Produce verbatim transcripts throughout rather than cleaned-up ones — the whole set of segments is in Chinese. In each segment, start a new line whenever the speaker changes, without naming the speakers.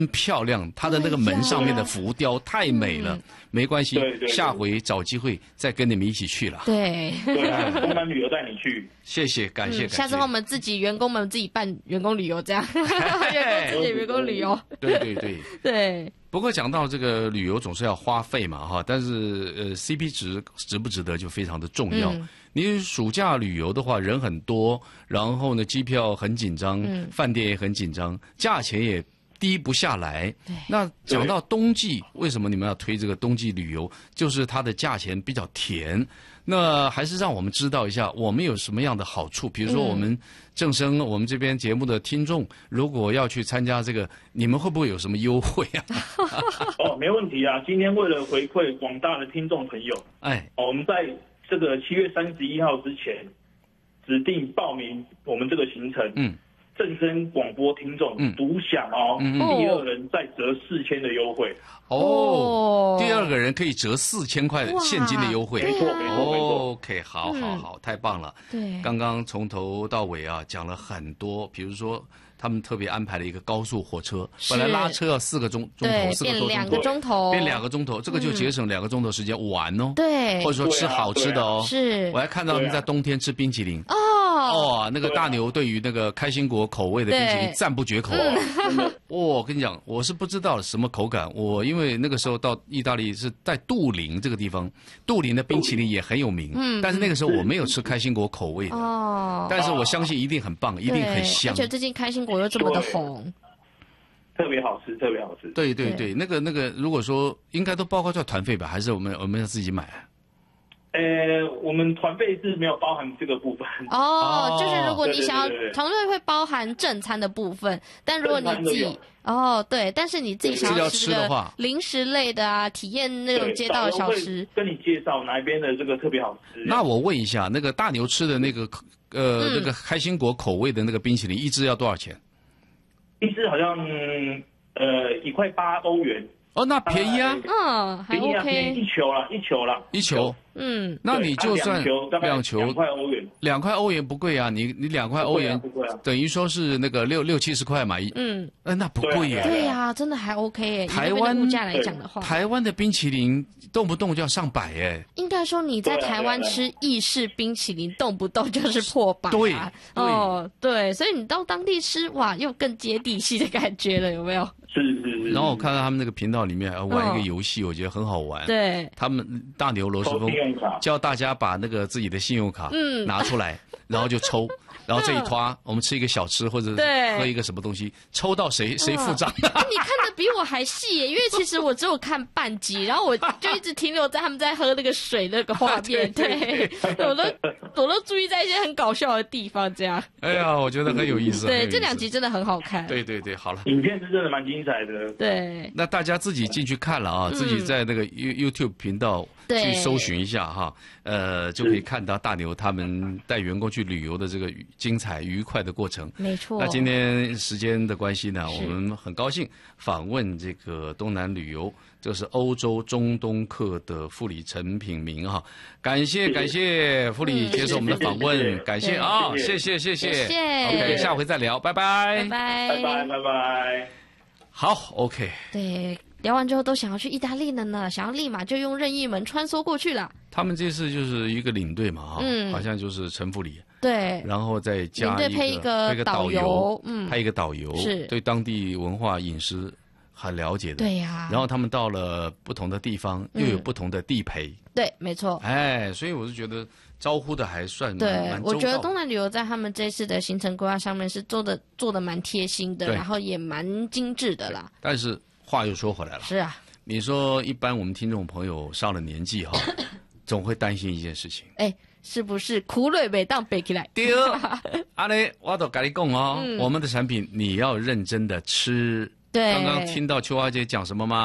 漂亮，它的那个门上面的浮雕太美了。嗯、没关系，
对对对，
下回找机会再跟你们一起去了。
对，
对啊，东南旅游带你去。
谢谢，感谢，
嗯、
感谢。
下次我们自己员工们自己办员工旅游，这样，员工自己员工旅游。
对对对
对。
不过讲到这个旅游总是要花费嘛哈，但是呃 C P 值值不值得就非常的重要。嗯、你暑假旅游的话人很多，然后呢机票很紧张，嗯、饭店也很紧张，价钱也低不下来。那讲到冬季，为什么你们要推这个冬季旅游？就是它的价钱比较甜。那还是让我们知道一下，我们有什么样的好处？比如说，我们正声，我们这边节目的听众，如果要去参加这个，你们会不会有什么优惠啊？
哦，没问题啊！今天为了回馈广大的听众朋友，
哎，
哦，我们在这个七月三十一号之前指定报名我们这个行程，嗯。正声广播听众独享哦，嗯、第二人再折四千的优惠
哦，第二个人可以折四千块现金的优惠，
没错没错没错。
OK， 好好好，太棒了。
对，
刚刚从头到尾啊讲了很多，比如说他们特别安排了一个高速火车，本来拉车要四个钟钟头，四个多
两个钟头，
变两个钟头，这个就节省两个钟头时间玩哦。
对，
或者说吃好吃的哦。
是，
我还看到他们在冬天吃冰淇淋
哦。
哦，那个大牛对于那个开心果口味的冰淇淋赞不绝口啊！哦，我跟你讲，我是不知道什么口感。我因为那个时候到意大利是在杜林这个地方，杜林的冰淇淋也很有名。嗯，但是那个时候我没有吃开心果口味的。哦，但是我相信一定很棒，一定很香。
而且最近开心果又这么的红，
特别好吃，特别好吃。
对对对，那个那个，如果说应该都包括在团费吧，还是我们我们要自己买？
呃，我们团费是没有包含这个部分
哦，就是如果你想要团费会包含正餐的部分，但如果你自己哦对，但是你自己想要吃这个零食类的啊，体验那种街道的小吃，
跟你介绍哪一边的这个特别好吃。
那我问一下，那个大牛吃的那个呃、嗯、那个开心果口味的那个冰淇淋，一支要多少钱？
一支好像呃一块八欧元。
哦，那便宜啊，
嗯，还 OK，
一球啦，一球啦，
一球，
嗯，
那你就算
两球，两块欧元，
两块欧元不贵啊，你你两块欧元，等于说是那个六六七十块嘛，嗯，呃，那不贵耶，
对呀，真的还 OK 耶，
台湾
物价来讲的话，
台湾的冰淇淋动不动就要上百耶，
应该说你在台湾吃意式冰淇淋，动不动就是破百，
对，
哦，对，所以你到当地吃，哇，又更接地气的感觉了，有没有？
是是是。
然后我看到他们那个频道里面还玩一个游戏，我觉得很好玩。
对，
他们大牛罗时丰教大家把那个自己的信用卡拿出来，然后就抽，然后这一拖我们吃一个小吃或者喝一个什么东西，抽到谁谁付账。
你看的比我还细耶，因为其实我只有看半集，然后我就一直停留在他们在喝那个水那个画面，对，我都我都注意在一些很搞笑的地方，这样。
哎呀，我觉得很有意思。
对，这两集真的很好看。
对对对，好了，
影片是真的蛮精彩的。
对，
那大家自己进去看了啊，自己在那个 YouTube 频道去搜寻一下哈，呃，就可以看到大牛他们带员工去旅游的这个精彩愉快的过程。
没错。
那今天时间的关系呢，我们很高兴访问这个东南旅游，这是欧洲中东客的副理陈品明哈，感谢感谢副理接受我们的访问，感谢啊，谢谢谢谢
谢谢
，OK， 下回再聊，拜拜
拜拜
拜拜拜拜，
好 OK，
对。聊完之后都想要去意大利了呢，想要立马就用任意门穿梭过去了。
他们这次就是一个领队嘛，哈、嗯，好像就是陈副理，
对，
然后再加一个
配一个导游，
嗯，派一个导游，
是
对当地文化饮食很了解的，
对呀、啊。
然后他们到了不同的地方，又有不同的地陪，嗯、
对，没错。
哎，所以我是觉得招呼的还算
对，
蛮
我觉得东南旅游在他们这次的行程规划上面是做的做的蛮贴心的，然后也蛮精致的啦。
但是话又说回来了，
是啊。
你说一般我们听众朋友上了年纪哈，总会担心一件事情，
哎，是不是苦累没当背起来？
对，阿雷，我都跟你讲哦，嗯、我们的产品你要认真的吃。
对，
刚刚听到秋花姐讲什么吗？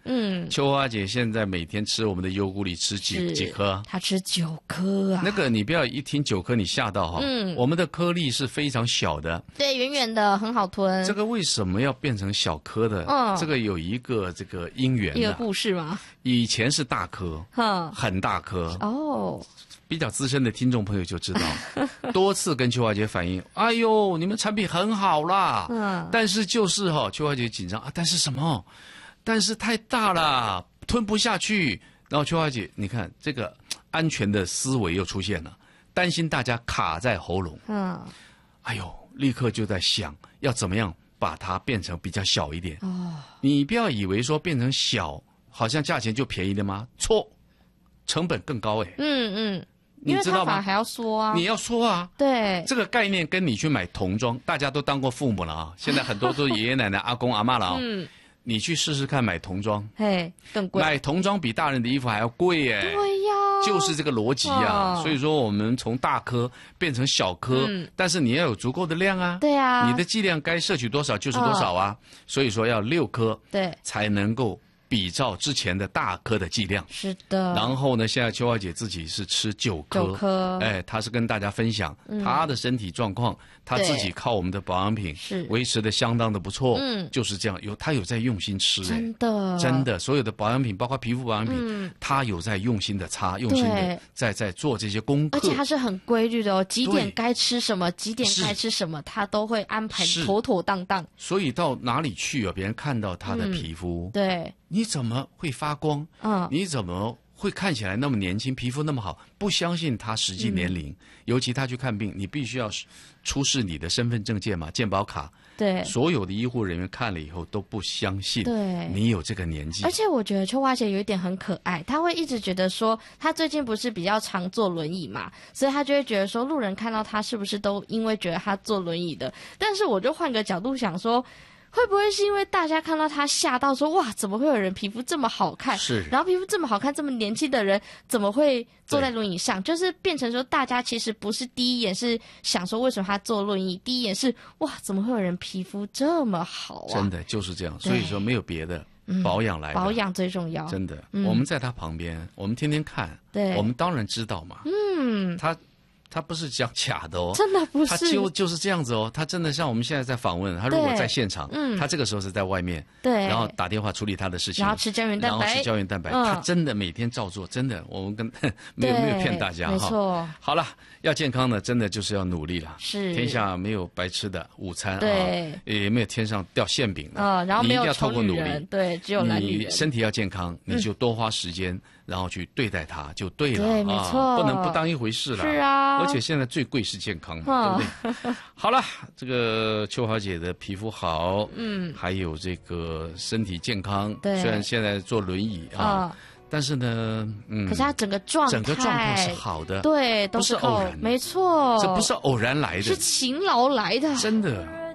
嗯，
秋花姐现在每天吃我们的优谷里吃几几颗？
她吃九颗啊。
那个你不要一听九颗你吓到哈，嗯，我们的颗粒是非常小的，
对，圆圆的，很好吞。
这个为什么要变成小颗的？嗯，这个有一个这个因缘，
一个故事吗？
以前是大颗，嗯，很大颗哦。比较资深的听众朋友就知道，多次跟秋华姐反映，哎呦，你们产品很好啦，嗯，但是就是哈、哦，秋华姐紧张啊，但是什么？但是太大了，吞不下去。然后秋华姐，你看这个安全的思维又出现了，担心大家卡在喉咙，嗯，哎呦，立刻就在想要怎么样把它变成比较小一点。哦，你不要以为说变成小，好像价钱就便宜了吗？错，成本更高哎。嗯嗯。你知道吗？
还要说啊，
你要说啊，
对，
这个概念跟你去买童装，大家都当过父母了啊，现在很多都是爷爷奶奶、阿公阿嬷了啊。嗯，你去试试看买童装，
嘿，更贵。
买童装比大人的衣服还要贵耶。
对呀，
就是这个逻辑啊。所以说，我们从大颗变成小颗，嗯、但是你要有足够的量啊。
对啊，
你的剂量该摄取多少就是多少啊。哦、所以说要六颗，对，才能够比照之前的大颗的剂量。
是的。
然后呢，现在秋华姐自己是吃九颗，
九颗，
哎，她是跟大家分享、嗯、她的身体状况，她自己靠我们的保养品是维持的相当的不错，嗯，就是这样，有她有在用心吃，
真的，
真的，所有的保养品，包括皮肤保养品，嗯，她有在用心的擦，用心的在在做这些功课，
而且她是很规律的哦，几点该吃什么，几点该吃什么，她都会安排妥妥当当。
所以到哪里去啊，别人看到她的皮肤，
嗯、对。
你怎么会发光？嗯，你怎么会看起来那么年轻，皮肤那么好？不相信他实际年龄，嗯、尤其他去看病，你必须要出示你的身份证件嘛，健保卡。
对，
所有的医护人员看了以后都不相信，对，你有这个年纪。
而且我觉得秋花姐有一点很可爱，她会一直觉得说，她最近不是比较常坐轮椅嘛，所以她就会觉得说，路人看到她是不是都因为觉得她坐轮椅的？但是我就换个角度想说。会不会是因为大家看到他吓到说哇，怎么会有人皮肤这么好看？是，然后皮肤这么好看，这么年轻的人怎么会坐在轮椅上？就是变成说，大家其实不是第一眼是想说为什么他坐轮椅，第一眼是哇，怎么会有人皮肤这么好啊？
真的就是这样，所以说没有别的，保养来的、
嗯，保养最重要。
真的，嗯、我们在他旁边，我们天天看，对，我们当然知道嘛。嗯，他。他不是讲假的哦，
真的不是，
他就就是这样子哦。他真的像我们现在在访问，他如果在现场，嗯，他这个时候是在外面，
对，
然后打电话处理他的事情，
然后吃胶原蛋白，
然后吃胶原蛋白，嗯、他真的每天照做，真的，我们跟没有没有骗大家哈，
没错。
好了，要健康呢，真的就是要努力了。
是，
天下没有白吃的午餐，
对，
啊、也没有天上掉馅饼的，
啊、嗯，然后没有
你一定要透过努力，
对，只有男女人。
你身体要健康，你就多花时间。嗯然后去对待它就对了，
对，没错、
啊，不能不当一回事了。
是啊，
而且现在最贵是健康嘛，哦、对不对？好了，这个秋华姐的皮肤好，嗯，还有这个身体健康，
对，
虽然现在坐轮椅啊。哦但是呢，嗯，
可是他整个状态，
整个状况是好的，
对，都
是偶然，
没错，
这不是偶然来的，
是勤劳来的，
真的。